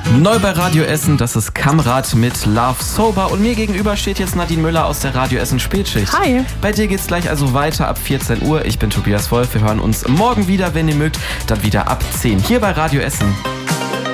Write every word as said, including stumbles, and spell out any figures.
Neu bei Radio Essen, das ist Kamrat mit Love Sober und mir gegenüber steht jetzt Nadine Müller aus der Radio Essen Spätschicht. Hi. Bei dir geht's gleich also weiter ab vierzehn Uhr. Ich bin Tobias Wolf, wir hören uns morgen wieder, wenn ihr mögt, dann wieder ab zehn hier bei Radio Essen.